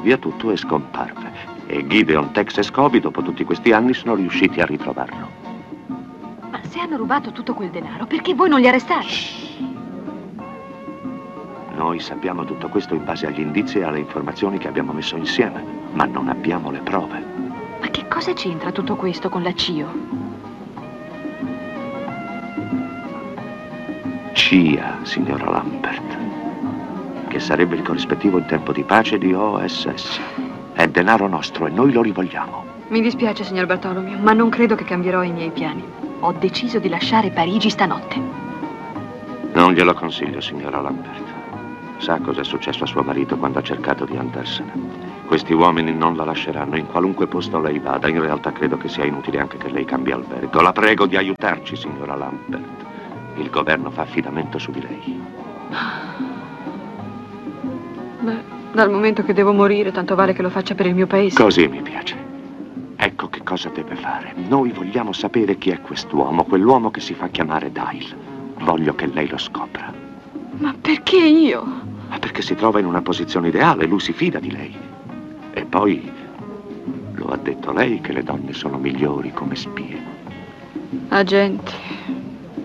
via tutto e scomparve. E Gideon, Tex e Scobie, dopo tutti questi anni, sono riusciti a ritrovarlo. Ma se hanno rubato tutto quel denaro, perché voi non li arrestate? Shh. Noi sappiamo tutto questo in base agli indizi e alle informazioni che abbiamo messo insieme, ma non abbiamo le prove. Ma che cosa c'entra tutto questo con la CIO? CIA, signora Lambert, che sarebbe il corrispettivo in tempo di pace di OSS. È denaro nostro e noi lo rivogliamo. Mi dispiace, signor Bartolomeo, ma non credo che cambierò i miei piani. Ho deciso di lasciare Parigi stanotte. Non glielo consiglio, signora Lambert. Sa cosa è successo a suo marito quando ha cercato di andarsene. Questi uomini non la lasceranno in qualunque posto lei vada. In realtà credo che sia inutile anche che lei cambi albergo. La prego di aiutarci, signora Lambert. Il governo fa affidamento su di lei. Beh, dal momento che devo morire, tanto vale che lo faccia per il mio paese. Così mi piace. Ecco che cosa deve fare. Noi vogliamo sapere chi è quest'uomo, quell'uomo che si fa chiamare Dial. Voglio che lei lo scopra. Ma perché io? Ma perché si trova in una posizione ideale, lui si fida di lei. E poi lo ha detto lei che le donne sono migliori come spie. Agenti.